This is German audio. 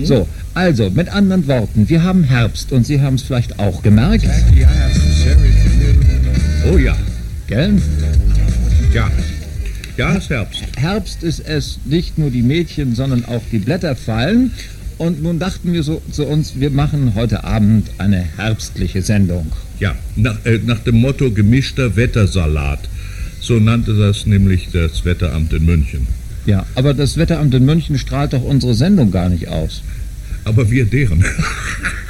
So, also, mit anderen Worten, wir haben Herbst und Sie haben es vielleicht auch gemerkt. Oh ja, Gell? ja. Ja, es ist Herbst. Herbst ist es, nicht nur die Mädchen, sondern auch die Blätter fallen. Und nun dachten wir so zu uns, wir machen heute Abend eine herbstliche Sendung. Ja, nach dem Motto gemischter Wettersalat. So nannte das nämlich das Wetteramt in München. Ja, aber das Wetteramt in München strahlt doch unsere Sendung gar nicht aus. Aber wir deren.